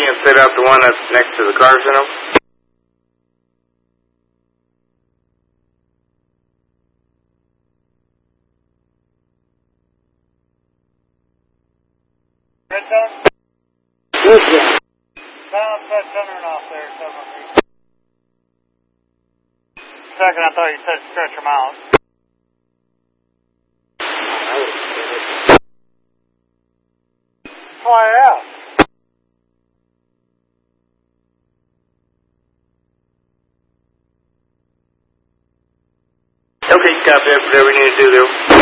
can't fit out the one that's next to the car center? Red zone? Yes, sir. Sound set centering off there, 7 feet. Second, I thought you said stretch them out. That's why I asked. Okay, copy that. Whatever we need to do there.